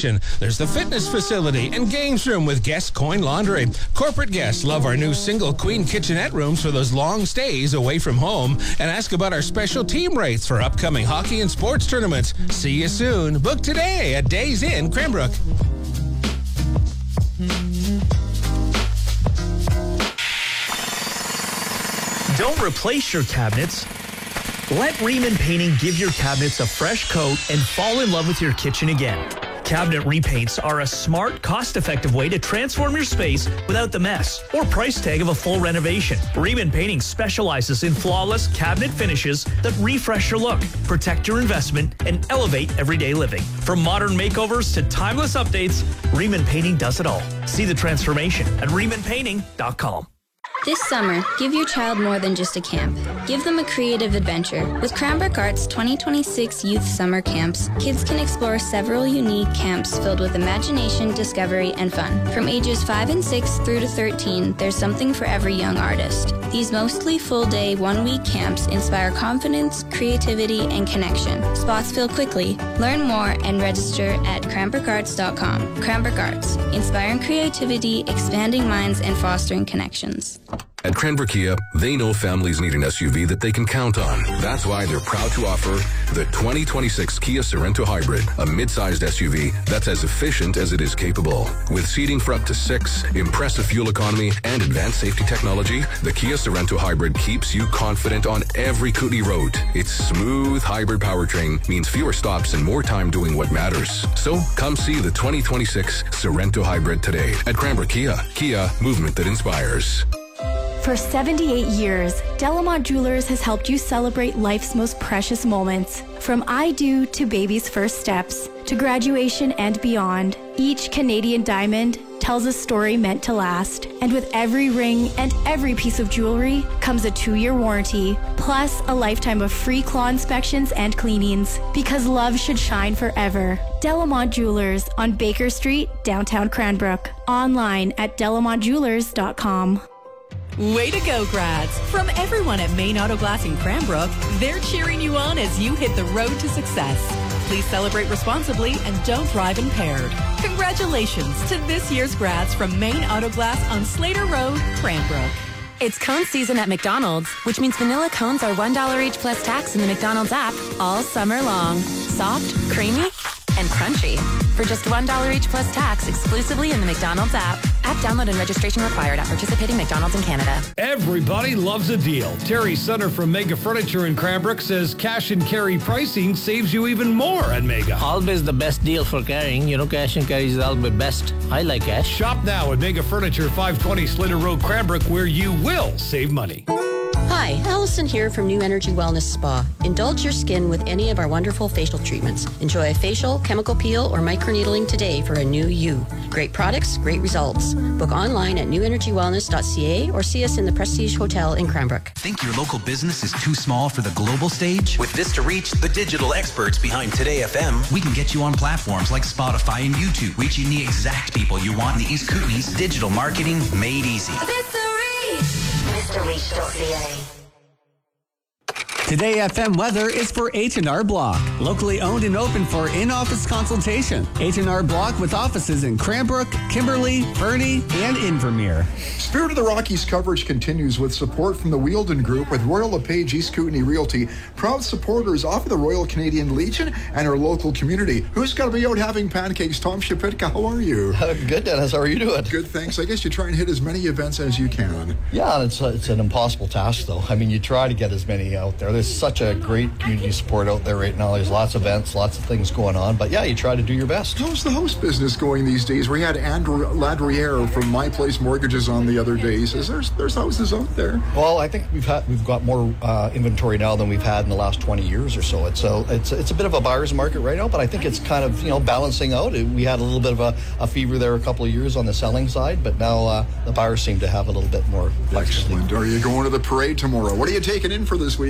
kitchen. There's the fitness facility and games room with Guest Coin Laundry. Corporate guests love our new single queen kitchenette rooms for those long stays away from home. And ask about our special team rates for upcoming hockey and sports tournaments. See you soon. Book today at Days Inn, Cranbrook. Don't replace your cabinets. Let Riemann Painting give your cabinets a fresh coat and fall in love with your kitchen again. Cabinet repaints are a smart, cost-effective way to transform your space without the mess or price tag of a full renovation. Riemann Painting specializes in flawless cabinet finishes that refresh your look, protect your investment, and elevate everyday living. From modern makeovers to timeless updates, Riemann Painting does it all. See the transformation at RiemannPainting.com. This summer, give your child more than just a camp. Give them a creative adventure. With Cranbrook Arts 2026 Youth Summer Camps, kids can explore several unique camps filled with imagination, discovery, and fun. From ages 5 and 6 through to 13, there's something for every young artist. These mostly full-day, one-week camps inspire confidence, creativity, and connection. Spots fill quickly. Learn more and register at cranbrookarts.com. Cranbrook Arts, inspiring creativity, expanding minds, and fostering connections. At Cranbrook Kia, they know families need an SUV that they can count on. That's why they're proud to offer the 2026 Kia Sorento Hybrid, a mid-sized SUV that's as efficient as it is capable. With seating for up to 6, impressive fuel economy, and advanced safety technology, the Kia Sorento Hybrid keeps you confident on every Kootenay road. Its smooth hybrid powertrain means fewer stops and more time doing what matters. So come see the 2026 Sorento Hybrid today at Cranbrook Kia. Kia, movement that inspires. For 78 years, Delamont Jewelers has helped you celebrate life's most precious moments. From I do to baby's first steps, to graduation and beyond, each Canadian diamond tells a story meant to last. And with every ring and every piece of jewelry comes a 2-year warranty, plus a lifetime of free claw inspections and cleanings. Because love should shine forever. Delamont Jewelers on Baker Street, downtown Cranbrook. Online at delamontjewelers.com. Way to go, grads. From everyone at Main Auto Glass in Cranbrook, they're cheering you on as you hit the road to success. Please celebrate responsibly and don't drive impaired. Congratulations to this year's grads from Main Auto Glass on Slater Road, Cranbrook. It's cone season at McDonald's, which means vanilla cones are $1 each plus tax in the McDonald's app all summer long. Soft, creamy, and crunchy. For just $1 each plus tax exclusively in the McDonald's app. App download and registration required at participating McDonald's in Canada. Everybody loves a deal. Terry Sutter from Mega Furniture in Cranbrook says cash and carry pricing saves you even more at Mega. Always the best deal for carrying. You know, cash and carry is always best. I like cash. Shop now at Mega Furniture, 520 Slater Road, Cranbrook, where you will save money. Hi, Allison here from New Energy Wellness Spa. Indulge your skin with any of our wonderful facial treatments. Enjoy a facial, chemical peel, or microneedling today for a new you. Great products, great results. Book online at newenergywellness.ca or see us in the Prestige Hotel in Cranbrook. Think your local business is too small for the global stage? With Vista Reach, the digital experts behind Today FM, we can get you on platforms like Spotify and YouTube, reaching the exact people you want in the East Kootenays. Digital marketing made easy. VistaReach.ca. Today FM weather is for H&R Block, locally owned and open for in-office consultation. H&R Block with offices in Cranbrook, Kimberley, Fernie, and Invermere. Spirit of the Rockies coverage continues with support from the Wheeldon Group with Royal LePage East Kootenay Realty, proud supporters of the Royal Canadian Legion and our local community. Who's going to be out having pancakes? Tom Shapitka, how are you? Good, Dennis. How are you doing? Good, thanks. I guess you try and hit as many events as you can. Yeah, it's an impossible task, though. I mean, you try to get as many out there. There's such a great community support out there right now. There's lots of events, lots of things going on. But yeah, you try to do your best. How's the house business going these days? We had Andrew Ladriere from My Place Mortgages on the other day. Says there's houses out there. Well, I think we've got more inventory now than we've had in the last 20 years or so. It's a bit of a buyer's market right now, but I think it's kind of balancing out. We had a little bit of a fever there a couple of years on the selling side, but now the buyers seem to have a little bit more flexibility. Excellent. Are you going to the parade tomorrow? What are you taking in for this weekend? Well,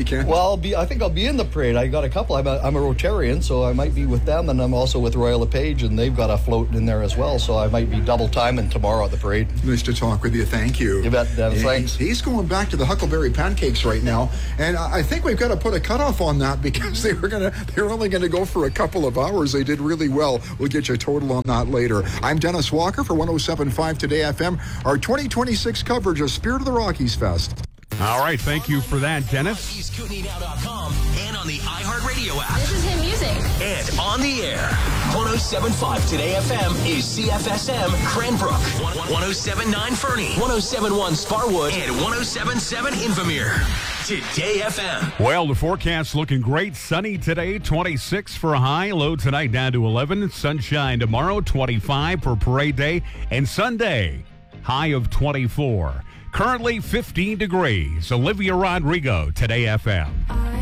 I think I'll be in the parade. I got a couple. I'm a Rotarian, so I might be with them, and I'm also with Royal LePage, and they've got a float in there as well. So I might be double timing tomorrow at the parade. Nice to talk with you. Thank you. You bet, Dennis. Thanks. He's going back to the Huckleberry Pancakes right now, and I think we've got to put a cutoff on that because they're only going to go for a couple of hours. They did really well. We'll get you a total on that later. I'm Dennis Walker for 107.5 Today FM. Our 2026 coverage of Spirit of the Rockies Fest. All right, thank you for that, Dennis. EastKootenai.com and on the iHeartRadio app. This is hit music. And on the air. 107.5 Today FM is CFSM Cranbrook. 107.9 Fernie. 107.1 Sparwood. And 107.7 Invermere. Today FM. Well, the forecast looking great. Sunny today, 26 for a high. Low tonight down to 11. Sunshine tomorrow, 25 for Parade Day. And Sunday, high of 24. Currently 15 degrees. Olivia Rodrigo, Today FM.